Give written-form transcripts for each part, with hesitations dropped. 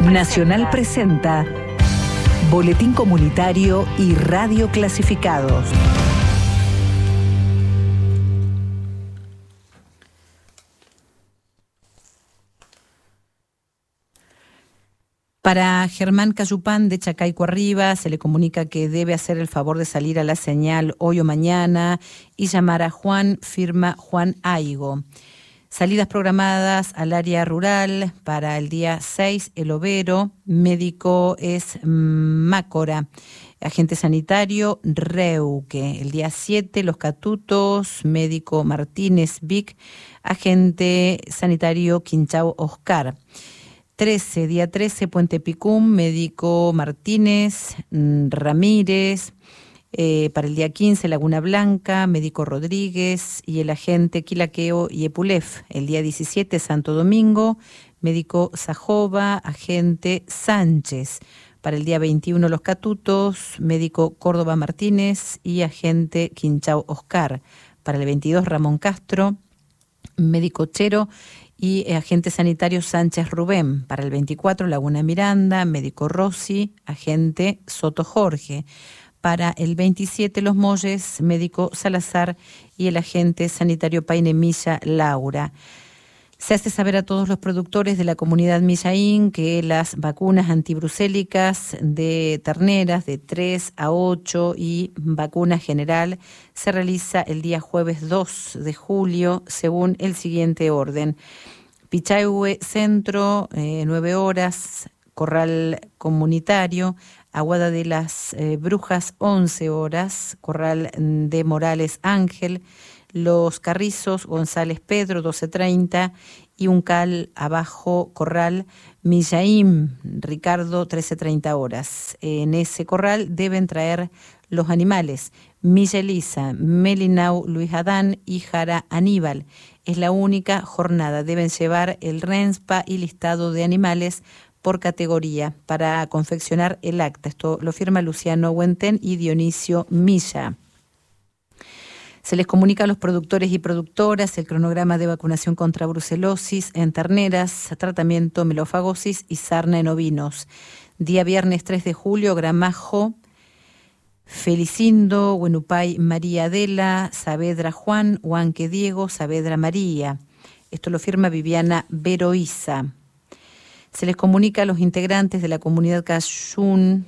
Nacional presenta Boletín Comunitario y Radio Clasificados. Para Germán Cayupán de Chacaico Arriba se le comunica que debe hacer el favor de salir a la señal hoy o mañana y llamar a Juan, firma Juan Aigo. Salidas programadas al área rural para el día 6, El Overo, médico es Mácora, agente sanitario Reuque. El día 7, Los Catutos, médico Martínez Vic, agente sanitario Quinchao Oscar. 13, día 13, Puente Picún, médico Martínez Ramírez. Para el día 15, Laguna Blanca, médico Rodríguez y el agente Quilaqueo y Epulef. El día 17, Santo Domingo, médico Sajova, agente Sánchez. Para el día 21, Los Catutos, médico Córdoba Martínez y agente Quinchao Oscar. Para el 22, Ramón Castro, médico Chero y agente sanitario Sánchez Rubén. Para el 24, Laguna Miranda, médico Rossi, agente Soto Jorge. Para el 27, Los Molles, médico Salazar y el agente sanitario Paine Milla Laura. Se hace saber a todos los productores de la comunidad Millaín que las vacunas antibrucélicas de terneras de 3 a 8 y vacuna general se realiza el día jueves 2 de julio según el siguiente orden. Pichahue Centro, 9 horas, Corral Comunitario, Aguada de las Brujas, 11 horas, Corral de Morales Ángel, Los Carrizos, González Pedro, 12:30, y Uncal Abajo, Corral Millaín, Ricardo, 13:30 horas. En ese corral deben traer los animales Milla Elisa, Melinau Luis Adán y Jara Aníbal. Es la única jornada. Deben llevar el RENSPA y listado de animales por categoría para confeccionar el acta. Esto lo firma Luciano Huenten y Dionisio Milla. Se les comunica a los productores y productoras el cronograma de vacunación contra brucelosis en terneras, tratamiento melofagosis y sarna en ovinos. Día viernes 3 de julio, Gramajo, Felicindo, Huenupay María Adela, Saavedra Juan, Huanque Diego, Saavedra María. Esto lo firma Viviana Veroiza. Se les comunica a los integrantes de la comunidad Cayuán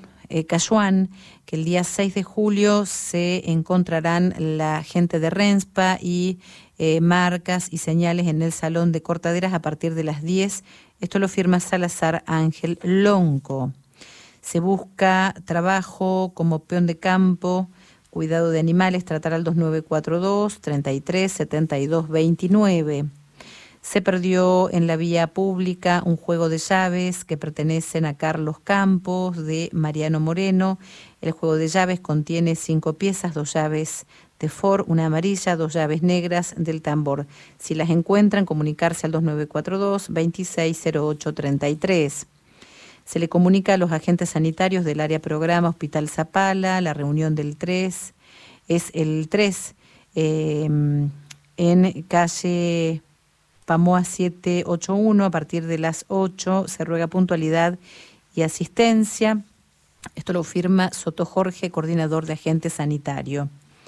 que el día 6 de julio se encontrarán la gente de RENSPA y marcas y señales en el Salón de Cortaderas a partir de las 10. Esto lo firma Salazar Ángel Lonco. Se busca trabajo como peón de campo, cuidado de animales, tratar al 2942 33 72 29. Se perdió en la vía pública un juego de llaves que pertenecen a Carlos Campos, de Mariano Moreno. El juego de llaves contiene 5 piezas, 2 llaves de Ford, una amarilla, 2 llaves negras del tambor. Si las encuentran, comunicarse al 2942 2608 33. Se le comunica a los agentes sanitarios del área programa Hospital Zapala. La reunión del 3 es el 3 en calle Pamoa 781, a partir de las 8 se ruega puntualidad y asistencia. Esto lo firma Soto Jorge, coordinador de agente sanitario.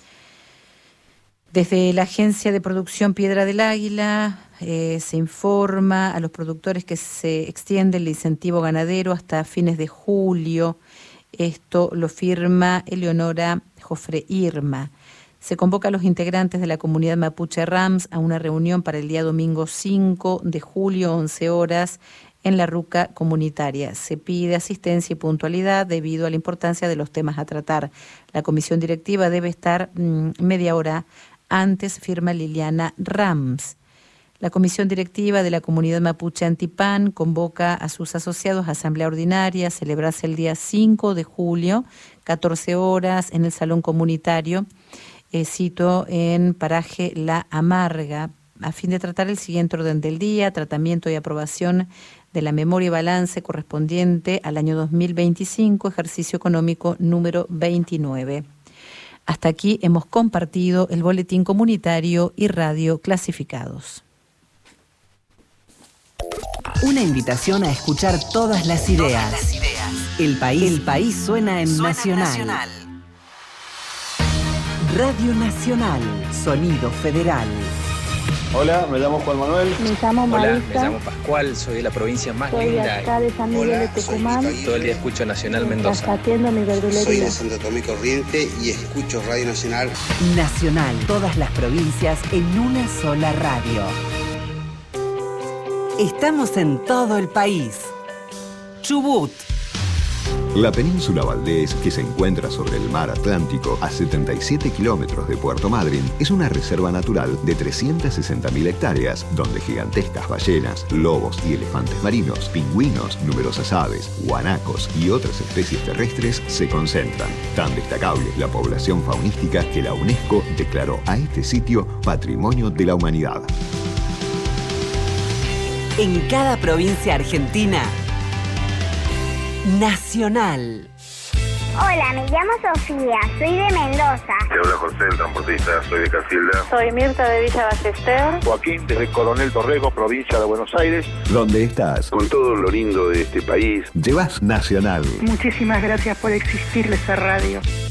Desde la agencia de producción Piedra del Águila se informa a los productores que se extiende el incentivo ganadero hasta fines de julio. Esto lo firma Eleonora Jofre Irma. Se convoca a los integrantes de la comunidad Mapuche Rams a una reunión para el día domingo 5 de julio, 11 horas, en la ruca comunitaria. Se pide asistencia y puntualidad debido a la importancia de los temas a tratar. La comisión directiva debe estar media hora antes, firma Liliana Rams. La comisión directiva de la comunidad Mapuche Antipán convoca a sus asociados a asamblea ordinaria a celebrarse el día 5 de julio, 14 horas, en el salón comunitario. Cito en paraje La Amarga, a fin de tratar el siguiente orden del día: tratamiento y aprobación de la memoria y balance correspondiente al año 2025, ejercicio económico número 29. Hasta aquí hemos compartido el boletín comunitario y radio clasificados. Una invitación a escuchar todas las ideas. El país suena en Nacional. Radio Nacional, sonido federal. Hola, me llamo Juan Manuel. Me llamo Marisa. Hola, me llamo Pascual, soy de la provincia más soy linda. Acá de San Miguel de Tucumán. Todo el día escucho Nacional Mendoza. Atiendo mi verdulería. Soy de Santo Tomé Corriente y escucho Radio Nacional. Nacional, todas las provincias en una sola radio. Estamos en todo el país. Chubut. La península Valdés, que se encuentra sobre el mar Atlántico a 77 kilómetros de Puerto Madryn, es una reserva natural de 360.000 hectáreas, donde gigantescas ballenas, lobos y elefantes marinos, pingüinos, numerosas aves, guanacos y otras especies terrestres se concentran. Tan destacable la población faunística que la UNESCO declaró a este sitio Patrimonio de la Humanidad. En cada provincia argentina, Nacional. Hola, me llamo Sofía, soy de Mendoza. Te habla José, el transportista, soy de Casilda. Soy Mirta de Villa Ballester. Joaquín, desde Coronel Dorrego, provincia de Buenos Aires. ¿Dónde estás? Con todo lo lindo de este país. Llevas Nacional. Muchísimas gracias por existir esa radio.